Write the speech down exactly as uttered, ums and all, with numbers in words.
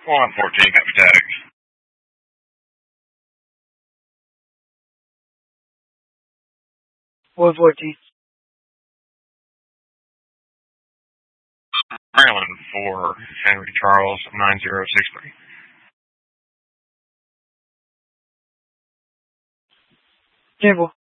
one fourteen, copy tag. one fourteen. Maryland for Henry Charles, nine zero six three. Campbell.